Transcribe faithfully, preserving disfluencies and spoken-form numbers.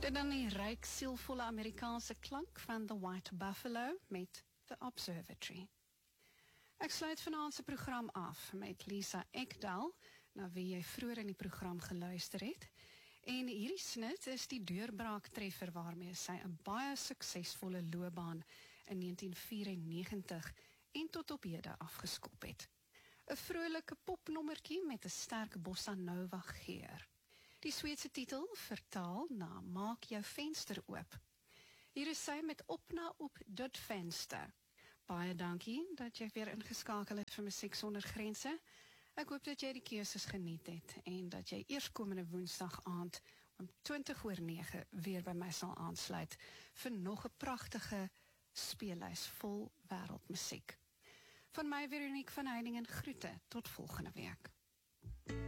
Dit dan die ryk, sielvolle Amerikaanse klank van The White Buffalo met The Observatory. Ek sluit vanaand se program af met Lisa Ekdahl, na wie jy vroeër in die program geluister het. En hierdie snit is die deurbraaktreffer waarmee sy 'n baie suksesvolle loopbaan in negentien vyfennegentig en tot op hede afgeskop het. 'n Vrolike popnommertjie met 'n sterk bossa nova geur. Die Sweedse titel vertaal na Maak jou venster oop. Hier is sy met Opna op dit venster. Baie dankie dat jy weer ingeskakel het vir Musiek Sonder Grense. Ek hoop dat jy die keuses geniet het en dat jy eerskomende woensdag aand om twintig oor nege weer by my sal aansluit vir nog 'n pragtige speellys vol wêreldmusiek. Van my Veronique van Heiningen groete tot volgende week.